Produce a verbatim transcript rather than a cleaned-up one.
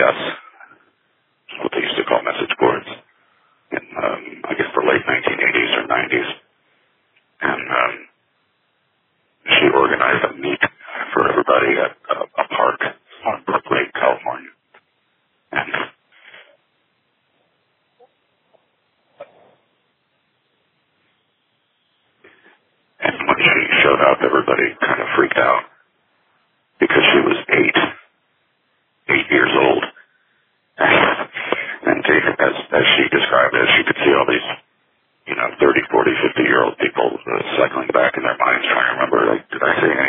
S, what they used to call message boards, in, um, I guess the late nineteen eighties or nineties. And um, she organized a meet for everybody at a, a park on Brook Lake, California. And and when she showed up, everybody kind of freaked out because she was eight, eight years old. And they, as, as she described it, she could see all these, you know, thirty, forty, fifty-year-old people uh, cycling back in their minds trying to remember, like, did I say